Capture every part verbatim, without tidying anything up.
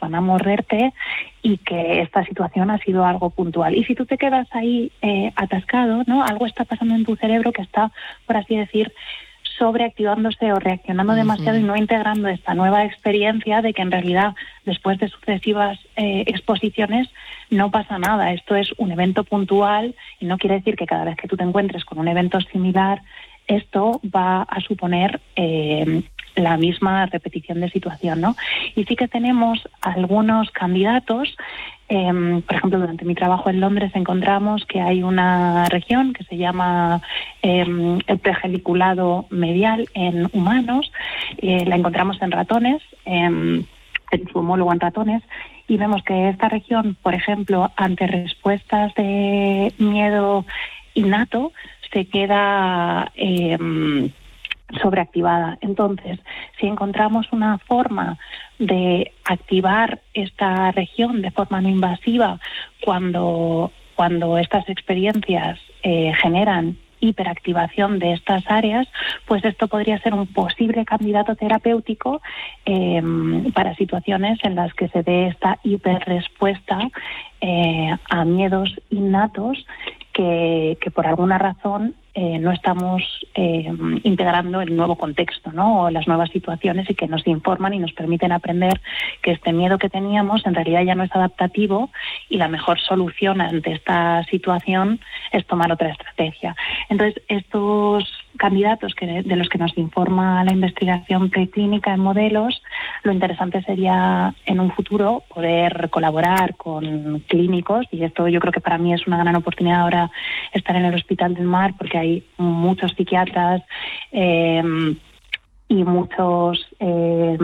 van a morderte y que esta situación ha sido algo puntual. Y si tú te quedas ahí eh, atascado, ¿no? Algo está pasando en tu cerebro que está, por así decir, sobreactivándose o reaccionando uh-huh. demasiado y no integrando esta nueva experiencia de que en realidad después de sucesivas eh, exposiciones no pasa nada. Esto es un evento puntual y no quiere decir que cada vez que tú te encuentres con un evento similar esto va a suponer eh, la misma repetición de situación, ¿no? Y sí que tenemos algunos candidatos. Eh, por ejemplo, durante mi trabajo en Londres encontramos que hay una región que se llama eh, el pregeliculado medial en humanos. Eh, la encontramos en ratones, eh, en su homólogo en ratones, y vemos que esta región, por ejemplo, ante respuestas de miedo innato, se queda eh, sobreactivada. Entonces, si encontramos una forma de activar esta región de forma no invasiva cuando, cuando estas experiencias eh, generan hiperactivación de estas áreas, pues esto podría ser un posible candidato terapéutico eh, para situaciones en las que se dé esta hiperrespuesta eh, a miedos innatos que, que por alguna razón eh, no estamos eh, integrando el nuevo contexto, ¿no? O las nuevas situaciones, y que nos informan y nos permiten aprender que este miedo que teníamos en realidad ya no es adaptativo y la mejor solución ante esta situación es tomar otra estrategia. Entonces, estos candidatos que de los que nos informa la investigación preclínica en modelos, lo interesante sería en un futuro poder colaborar con clínicos, y esto yo creo que para mí es una gran oportunidad ahora estar en el Hospital del Mar, porque hay muchos psiquiatras eh, y muchos eh,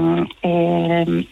eh,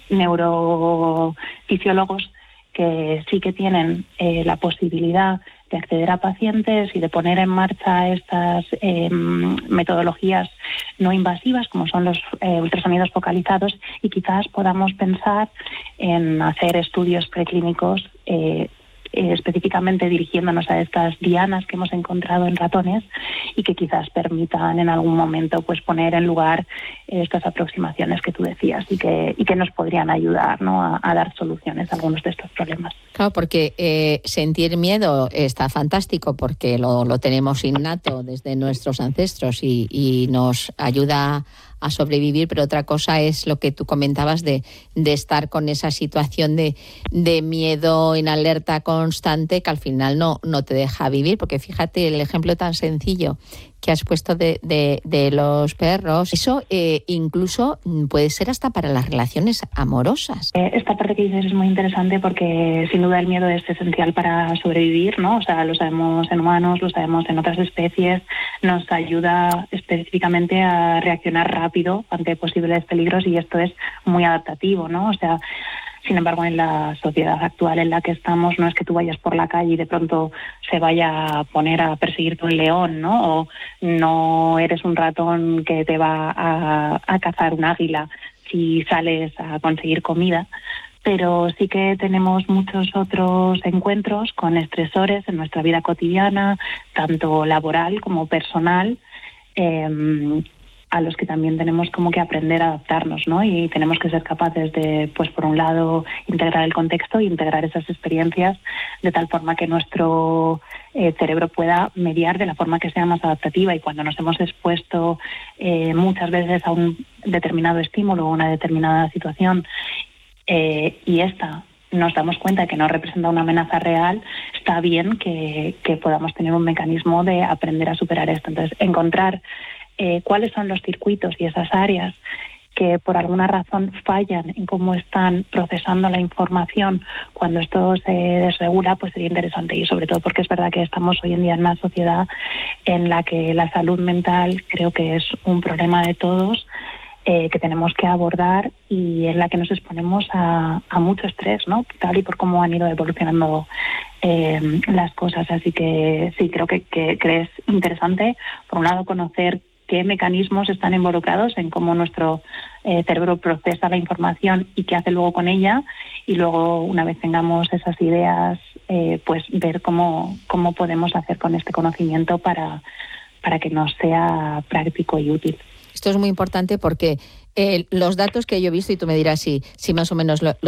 neurofisiólogos que sí que tienen eh, la posibilidad de acceder a pacientes y de poner en marcha estas eh, metodologías no invasivas, como son los eh, ultrasonidos focalizados, y quizás podamos pensar en hacer estudios preclínicos eh, eh, específicamente dirigiéndonos a estas dianas que hemos encontrado en ratones y que quizás permitan en algún momento pues poner en lugar estas aproximaciones que tú decías y que, y que nos podrían ayudar, ¿no? a, a dar soluciones a algunos de estos problemas. Claro, porque eh, sentir miedo está fantástico porque lo, lo tenemos innato desde nuestros ancestros y, y nos ayuda a sobrevivir, pero otra cosa es lo que tú comentabas de, de estar con esa situación de, de miedo en alerta constante que al final no, no te deja vivir, porque fíjate el ejemplo tan sencillo que has puesto de, de, de los perros, eso eh, incluso puede ser hasta para las relaciones amorosas. Esta parte que dices es muy interesante porque sin duda el miedo es esencial para sobrevivir, ¿no? O sea, lo sabemos en humanos, lo sabemos en otras especies, nos ayuda específicamente a reaccionar rápido ante posibles peligros y esto es muy adaptativo, ¿no? O sea, sin embargo, en la sociedad actual en la que estamos, no es que tú vayas por la calle y de pronto se vaya a poner a perseguirte un león, ¿no? O no eres un ratón que te va a, a cazar un águila si sales a conseguir comida. Pero sí que tenemos muchos otros encuentros con estresores en nuestra vida cotidiana, tanto laboral como personal, eh, a los que también tenemos como que aprender a adaptarnos, ¿no? Y tenemos que ser capaces de, pues por un lado, integrar el contexto e integrar esas experiencias de tal forma que nuestro eh, cerebro pueda mediar de la forma que sea más adaptativa. Y cuando nos hemos expuesto eh, muchas veces a un determinado estímulo o una determinada situación eh, y esta nos damos cuenta de que no representa una amenaza real, está bien que, que podamos tener un mecanismo de aprender a superar esto. Entonces, encontrar Eh, cuáles son los circuitos y esas áreas que por alguna razón fallan en cómo están procesando la información cuando esto se desregula, pues sería interesante, y sobre todo porque es verdad que estamos hoy en día en una sociedad en la que la salud mental creo que es un problema de todos, eh, que tenemos que abordar y en la que nos exponemos a, a mucho estrés, ¿no? Tal y por cómo han ido evolucionando eh, las cosas. Así que sí, creo que, que, que es interesante, por un lado, conocer qué mecanismos están involucrados en cómo nuestro eh, cerebro procesa la información y qué hace luego con ella, y luego, una vez tengamos esas ideas, eh, pues ver cómo, cómo podemos hacer con este conocimiento para, para que nos sea práctico y útil. Esto es muy importante porque eh, los datos que yo he visto, y tú me dirás si, si más o menos lo, lo